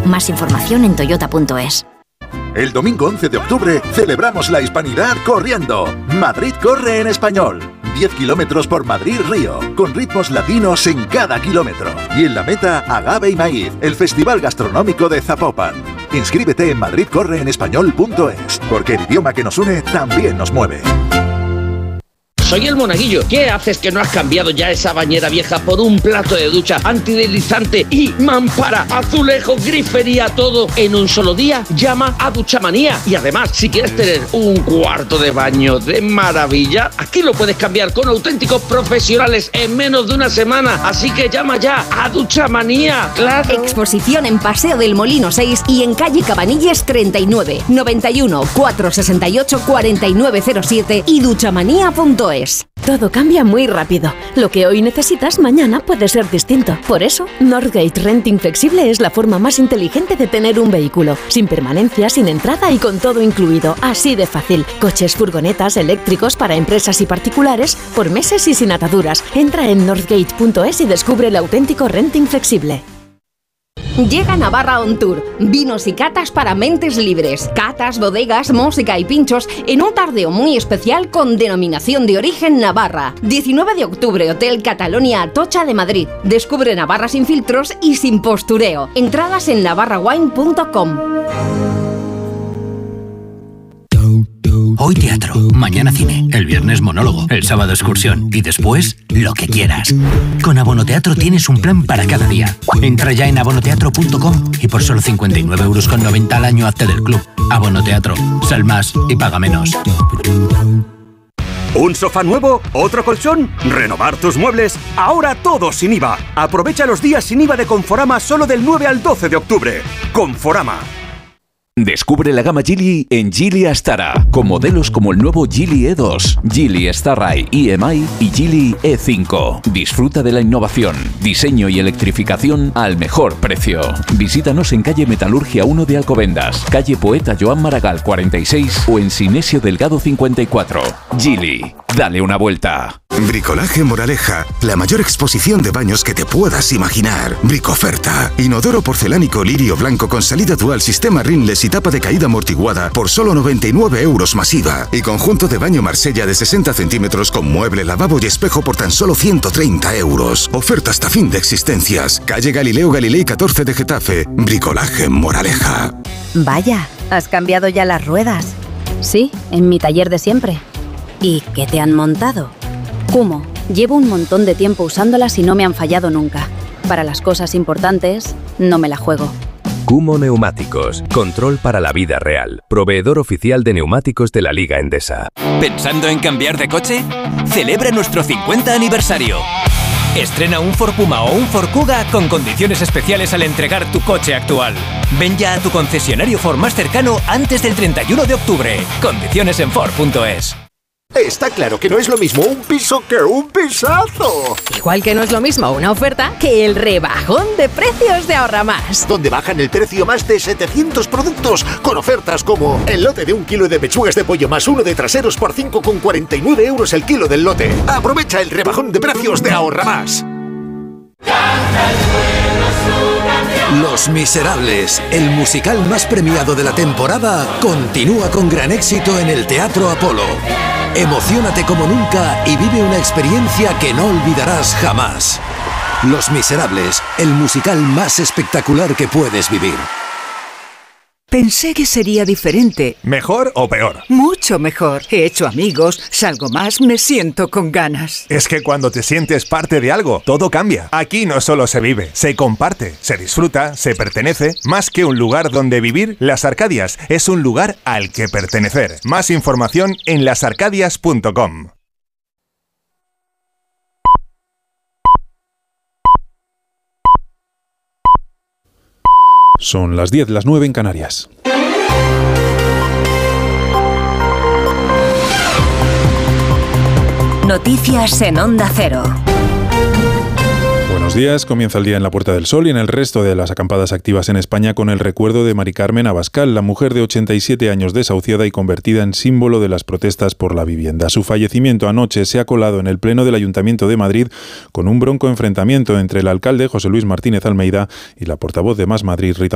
Más información en toyota.es. El domingo 11 de octubre celebramos la hispanidad corriendo. Madrid corre en español. 10 kilómetros por Madrid-Río, con ritmos latinos en cada kilómetro. Y en la meta, Agave y Maíz, el festival gastronómico de Zapopan. Inscríbete en madridcorreenespañol.es, porque el idioma que nos une también nos mueve. Soy el Monaguillo. ¿Qué haces que no has cambiado ya esa bañera vieja por un plato de ducha antideslizante y mampara, azulejo, grifería, todo en un solo día? Llama a Duchamanía. Y además, si quieres tener un cuarto de baño de maravilla, aquí lo puedes cambiar con auténticos profesionales en menos de una semana. Así que llama ya a Duchamanía. ¡Claro! Exposición en Paseo del Molino 6 y en calle Cabanilles 39, 91 468 4907 y duchamanía.es. Todo cambia muy rápido. Lo que hoy necesitas, mañana puede ser distinto. Por eso, Northgate Renting Flexible es la forma más inteligente de tener un vehículo. Sin permanencia, sin entrada y con todo incluido. Así de fácil. Coches, furgonetas, eléctricos para empresas y particulares, por meses y sin ataduras. Entra en northgate.es y descubre el auténtico renting flexible. Llega Navarra On Tour, vinos y catas para mentes libres, catas, bodegas, música y pinchos en un tardeo muy especial con denominación de origen Navarra. 19 de octubre, Hotel Catalonia Atocha de Madrid. Descubre Navarra sin filtros y sin postureo. Entradas en navarrawine.com. Hoy teatro, mañana cine, el viernes monólogo, el sábado excursión y después lo que quieras. Con Abonoteatro tienes un plan para cada día. Entra ya en abonoteatro.com y por solo 59,90 € al año hazte del club. Abonoteatro, sal más y paga menos. ¿Un sofá nuevo? ¿Otro colchón? ¿Renovar tus muebles? Ahora todo sin IVA. Aprovecha los días sin IVA de Conforama solo del 9 al 12 de octubre. Conforama. Descubre la gama Geely en Geely Astara, con modelos como el nuevo Geely E2, Geely Starride EMI y Geely E5. Disfruta de la innovación, diseño y electrificación al mejor precio. Visítanos en calle Metalurgia 1 de Alcobendas, calle Poeta Joan Maragall 46 o en Sinesio Delgado 54. Geely, dale una vuelta. Bricolaje Moraleja, la mayor exposición de baños que te puedas imaginar. Bricoferta, inodoro porcelánico lirio blanco con salida dual, sistema rinless y tapa de caída amortiguada por solo 99 € masiva. Y conjunto de baño Marsella de 60 centímetros con mueble, lavabo y espejo por tan solo 130 €. Oferta hasta fin de existencias. Calle Galileo Galilei 14 de Getafe. Bricolaje Moraleja. Vaya, ¿has cambiado ya las ruedas? Sí, en mi taller de siempre. ¿Y qué te han montado? Kummo. Llevo un montón de tiempo usándolas y no me han fallado nunca. Para las cosas importantes, no me la juego. Kummo Neumáticos. Control para la vida real. Proveedor oficial de neumáticos de la Liga Endesa. ¿Pensando en cambiar de coche? Celebra nuestro 50 aniversario. Estrena un Ford Puma o un Ford Kuga con condiciones especiales al entregar tu coche actual. Ven ya a tu concesionario Ford más cercano antes del 31 de octubre. Condiciones en Ford.es. Está claro que no es lo mismo un piso que un pisazo. Igual que no es lo mismo una oferta que el rebajón de precios de Ahorra Más. Donde bajan el precio más de 700 productos con ofertas como el lote de 1 kilo de pechugas de pollo más 1 de traseros por 5,49 € el kilo del lote. Aprovecha el rebajón de precios de Ahorra Más. Los Miserables, el musical más premiado de la temporada, continúa con gran éxito en el Teatro Apolo. Emociónate como nunca y vive una experiencia que no olvidarás jamás. Los Miserables, el musical más espectacular que puedes vivir. Pensé que sería diferente. ¿Mejor o peor? Mucho mejor. He hecho amigos, salgo más, me siento con ganas. Es que cuando te sientes parte de algo, todo cambia. Aquí no solo se vive, se comparte, se disfruta, se pertenece. Más que un lugar donde vivir, Las Arcadias es un lugar al que pertenecer. Más información en lasarcadias.com. Son las 10, las 9 en Canarias. Noticias en Onda Cero. Buenos días, comienza el día en la Puerta del Sol y en el resto de las acampadas activas en España con el recuerdo de Mari Carmen Abascal, la mujer de 87 años desahuciada y convertida en símbolo de las protestas por la vivienda. Su fallecimiento anoche se ha colado en el Pleno del Ayuntamiento de Madrid con un bronco enfrentamiento entre el alcalde José Luis Martínez Almeida y la portavoz de Más Madrid, Rita